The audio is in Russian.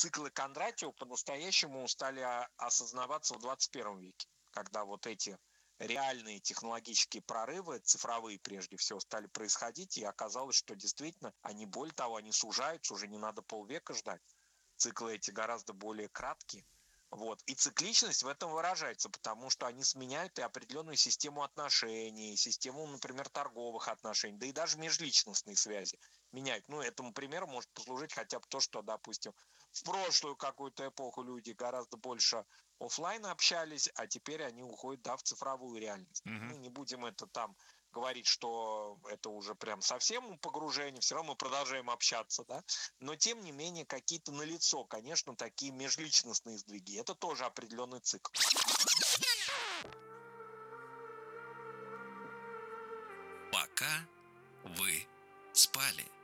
циклы Кондратьева по-настоящему стали осознаваться в 21 веке, когда вот эти реальные технологические прорывы, цифровые прежде всего, стали происходить, и оказалось, что действительно они, более того, они сужаются, уже не надо полвека ждать. Циклы эти гораздо более краткие. Вот. И цикличность в этом выражается, потому что они сменяют и определенную систему отношений, систему, например, торговых отношений, да и даже межличностные связи меняют. Ну, этому примеру может послужить хотя бы то, что, допустим, в прошлую какую-то эпоху люди гораздо больше оффлайн общались, а теперь они уходят, да, в цифровую реальность. Мгм. Мы не будем это там говорить, что это уже прям совсем погружение, все равно мы продолжаем общаться, да, но тем не менее какие-то налицо, конечно, такие межличностные сдвиги. Это тоже определенный цикл. Пока вы спали.